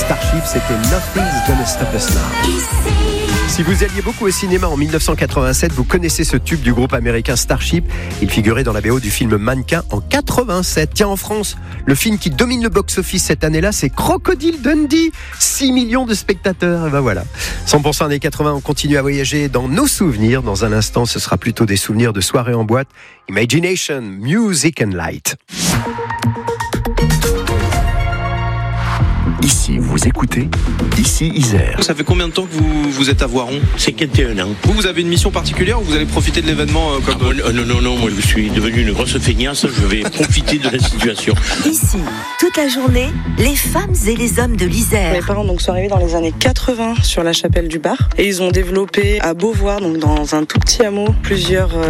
Starship, c'était Nothing's Gonna Stop Us Now. Si vous alliez beaucoup au cinéma en 1987, vous connaissez ce tube du groupe américain Starship. Il figurait dans la BO du film Mannequin en 87. Tiens, en France, le film qui domine le box-office cette année-là, c'est Crocodile Dundee. 6 millions de spectateurs, et ben voilà. 100% années 80, on continue à voyager dans nos souvenirs. Dans un instant, ce sera plutôt des souvenirs de soirées en boîte. Imagination, Music and Light. Ici, vous écoutez, ici Isère. Ça fait combien de temps que vous êtes à Voiron ? 51 ans. Vous avez une mission particulière ou vous allez profiter de l'événement Non, moi je suis devenu une grosse feignasse, je vais profiter de la situation. Ici, toute la journée, les femmes et les hommes de l'Isère. Mes parents sont arrivés dans les années 80 sur la chapelle du Bar et ils ont développé à Beauvoir, donc dans un tout petit hameau, plusieurs